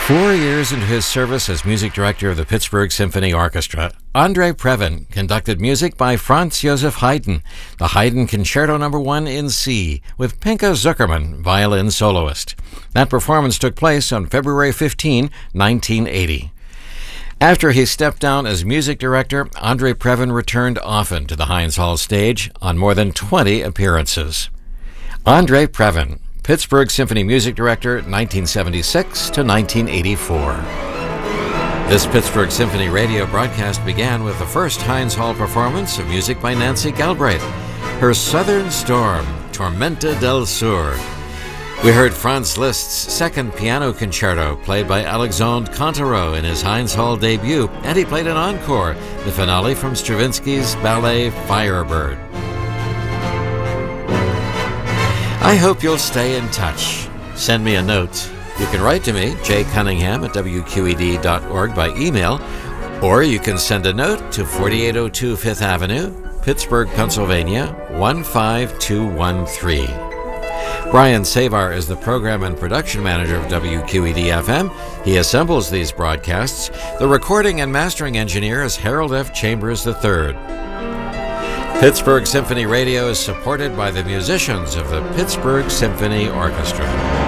4 years into his service as music director of the Pittsburgh Symphony Orchestra, Andre Previn conducted music by Franz Joseph Haydn, the Haydn Concerto No. 1 in C, with Pinka Zuckerman, violin soloist. That performance took place on February 15, 1980. After he stepped down as music director, Andre Previn returned often to the Heinz Hall stage on more than 20 appearances. Andre Previn, Pittsburgh Symphony Music Director, 1976 to 1984. This Pittsburgh Symphony radio broadcast began with the first Heinz Hall performance of music by Nancy Galbraith, her Southern Storm, Tormenta del Sur. We heard Franz Liszt's second piano concerto, played by Alexandre Cantereau in his Heinz Hall debut, and he played an encore, the finale from Stravinsky's ballet Firebird. I hope you'll stay in touch. Send me a note. You can write to me, jcunningham@wqed.org by email, or you can send a note to 4802 Fifth Avenue, Pittsburgh, Pennsylvania, 15213. Brian Savar is the program and production manager of WQED-FM. He assembles these broadcasts. The recording and mastering engineer is Harold F. Chambers III. Pittsburgh Symphony Radio is supported by the musicians of the Pittsburgh Symphony Orchestra.